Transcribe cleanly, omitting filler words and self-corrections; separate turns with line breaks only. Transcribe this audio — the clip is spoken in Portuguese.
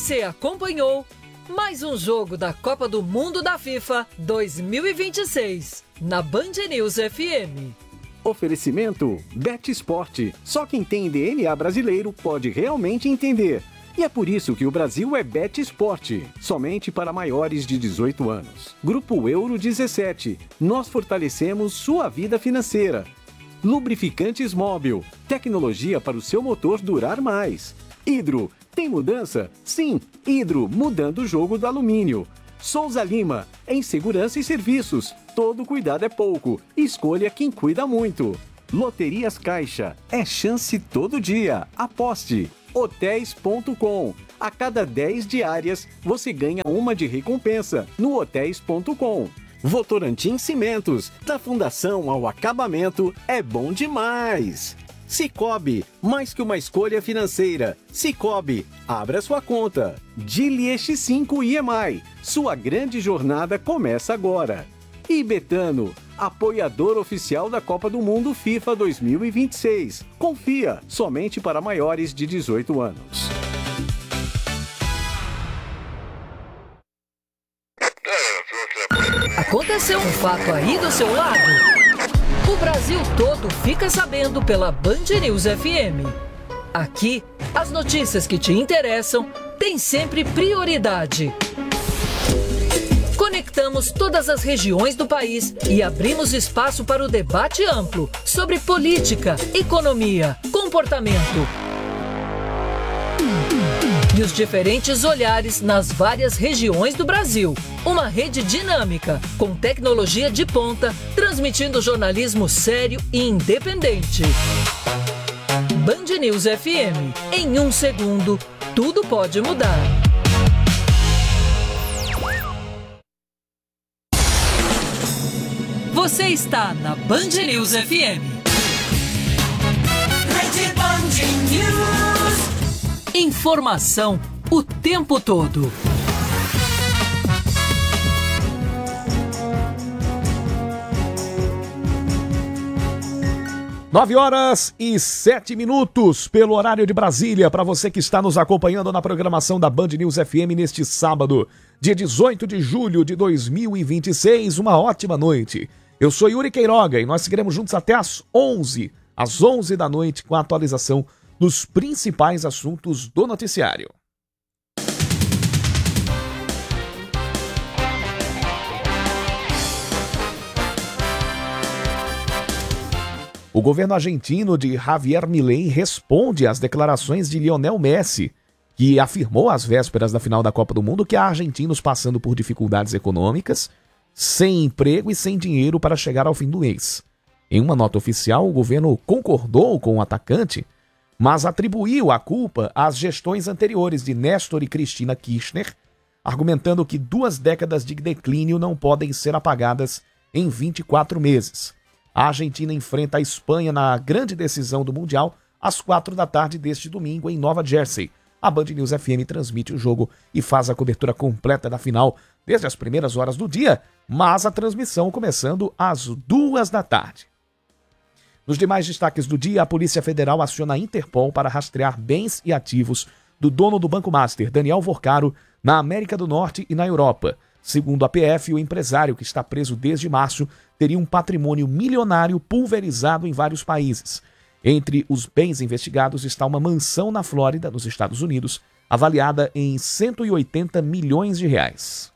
Você acompanhou mais um jogo da Copa do Mundo da FIFA 2026 na Band News FM.
Oferecimento Bet Esporte. Só quem tem DNA brasileiro pode realmente entender. E é por isso que o Brasil é Bet Esporte, somente para maiores de 18 anos. Grupo Euro 17. Nós fortalecemos sua vida financeira. Lubrificantes Móbil. Tecnologia para o seu motor durar mais. Hidro. Tem mudança? Sim, Hidro, mudando o jogo do alumínio. Souza Lima, em segurança e serviços. Todo cuidado é pouco. Escolha quem cuida muito. Loterias Caixa, é chance todo dia. Aposte. Hotéis.com. A cada 10 diárias, você ganha uma de recompensa no Hotéis.com. Votorantim Cimentos, da fundação ao acabamento, é bom demais. Cicobi, mais que uma escolha financeira. Cicobi, abra sua conta. Dili X5 IMI, sua grande jornada começa agora. E Betano, apoiador oficial da Copa do Mundo FIFA 2026. Confia, somente para maiores de 18 anos.
Aconteceu um fato aí do seu lado? O Brasil todo fica sabendo pela Band News FM. Aqui, as notícias que te interessam têm sempre prioridade. Conectamos todas as regiões do país e abrimos espaço para o debate amplo sobre política, economia, comportamento e os diferentes olhares nas várias regiões do Brasil. Uma rede dinâmica, com tecnologia de ponta, transmitindo jornalismo sério e independente. Band News FM. Em um segundo, tudo pode mudar. Você está na Band News FM. Rede Band News. Informação o tempo todo.
9h07 pelo horário de Brasília, para você que está nos acompanhando na programação da Band News FM neste sábado, dia 18 de julho de 2026, uma ótima noite. Eu sou Yuri Queiroga e nós seguiremos juntos até às 11 da noite com a atualização dos principais assuntos do noticiário. O governo argentino de Javier Milei responde às declarações de Lionel Messi, que afirmou às vésperas da final da Copa do Mundo que há argentinos passando por dificuldades econômicas, sem emprego e sem dinheiro para chegar ao fim do mês. Em uma nota oficial, o governo concordou com o atacante, mas atribuiu a culpa às gestões anteriores de Néstor e Cristina Kirchner, argumentando que 2 décadas de declínio não podem ser apagadas em 24 meses. A Argentina enfrenta a Espanha na grande decisão do Mundial às 4 da tarde deste domingo em Nova Jersey. A Band News FM transmite o jogo e faz a cobertura completa da final desde as primeiras horas do dia, mas a transmissão começando às 2 da tarde. Nos demais destaques do dia, a Polícia Federal aciona a Interpol para rastrear bens e ativos do dono do Banco Master, Daniel Vorcaro, na América do Norte e na Europa. Segundo a PF, o empresário, que está preso desde março, teria um patrimônio milionário pulverizado em vários países. Entre os bens investigados está uma mansão na Flórida, nos Estados Unidos, avaliada em 180 milhões de reais.